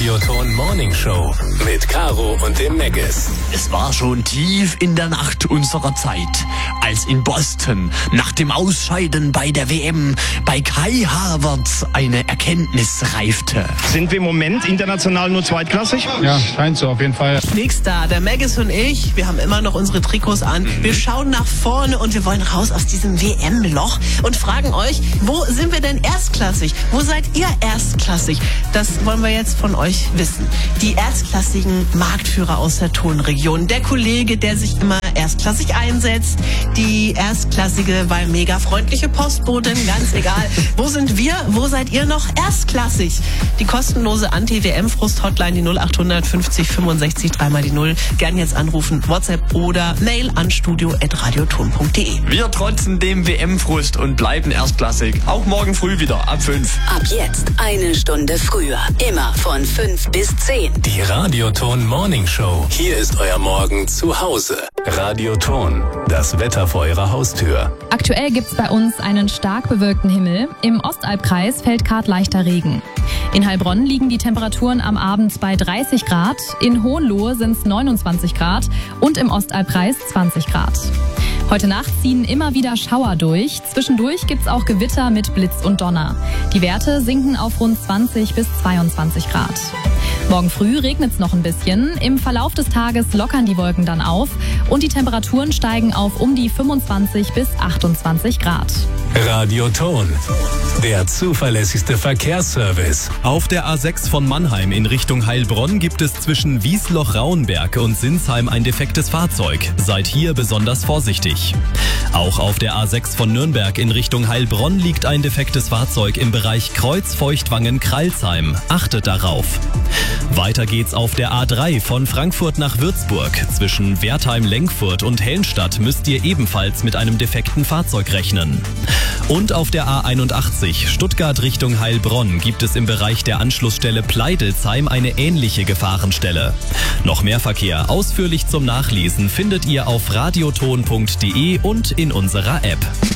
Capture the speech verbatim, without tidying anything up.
Radioton Morning Show mit Caro und dem Megas. Es war schon tief in der Nacht unserer Zeit, als in Boston nach dem Ausscheiden bei der W M bei Kai Havertz eine Erkenntnis reifte. Sind wir im Moment international nur zweitklassig? Ja, scheint so, auf jeden Fall. Nächster, der Megas und ich, wir haben immer noch unsere Trikots an. Wir schauen nach vorne und wir wollen raus aus diesem W M-Loch und fragen euch, wo sind wir denn erstklassig? Wo seid ihr erstklassig? Das wollen wir jetzt von euch wissen. Die erstklassigen Marktführer aus der Tonregion. Der Kollege, der sich immer erstklassig einsetzt. Die erstklassige, weil mega freundliche Postbotin, ganz egal. Wo sind wir? Wo seid ihr noch erstklassig? Die kostenlose Anti-W M-Frust-Hotline, die null acht hundert fünfzig fünfundsechzig dreimal die null. Gern jetzt anrufen, WhatsApp oder Mail an studio at radioton punkt de. Wir trotzen dem W M-Frust und bleiben erstklassig. Auch morgen früh wieder ab fünf. Ab jetzt eine Stunde früher. Immer von fünf bis zehn. Die Radioton Morning Show. Hier ist euer Morgen zu Hause. Radioton, das Wetter vor eurer Haustür. Aktuell gibt's bei uns einen stark bewölkten Himmel. Im Ostalbkreis fällt gerade leichter Regen. In Heilbronn liegen die Temperaturen am Abend bei dreißig Grad, in Hohenlohe sind's neunundzwanzig Grad und im Ostalbkreis zwanzig Grad. Heute Nacht ziehen immer wieder Schauer durch. Zwischendurch gibt's auch Gewitter mit Blitz und Donner. Die Werte sinken auf rund zwanzig bis zweiundzwanzig Grad. Morgen früh regnet's noch ein bisschen. Im Verlauf des Tages lockern die Wolken dann auf und die Temperaturen steigen auf um die fünfundzwanzig bis achtundzwanzig Grad. Radioton, der zuverlässigste Verkehrsservice. Auf der A sechs von Mannheim in Richtung Heilbronn gibt es zwischen Wiesloch-Rauenberg und Sinsheim ein defektes Fahrzeug. Seid hier besonders vorsichtig. Auch auf der A sechs von Nürnberg in Richtung Heilbronn liegt ein defektes Fahrzeug im Bereich Kreuz-Feuchtwangen-Kralsheim. Achtet darauf. Weiter geht's auf der A drei von Frankfurt nach Würzburg. Zwischen Wertheim-Lenkfurt und Helmstadt müsst ihr ebenfalls mit einem defekten Fahrzeug rechnen. Und auf der A einundachtzig Stuttgart Richtung Heilbronn gibt es im Bereich der Anschlussstelle Pleidelsheim eine ähnliche Gefahrenstelle. Noch mehr Verkehr ausführlich zum Nachlesen findet ihr auf radioton punkt de und in unserer App.